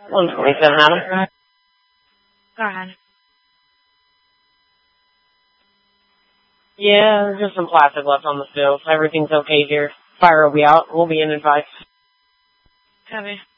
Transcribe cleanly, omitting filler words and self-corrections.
127, Adam. Go ahead. Yeah, there's just some plastic left on the stove. Everything's okay here. Fire will be out. We'll be in in 5. Copy.